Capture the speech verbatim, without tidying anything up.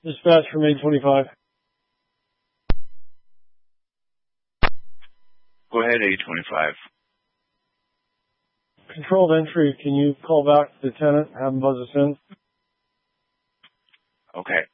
Dispatch from eight twenty-five. Go ahead, eight twenty-five. Controlled entry, can you call back the tenant, have him buzz us in? Okay.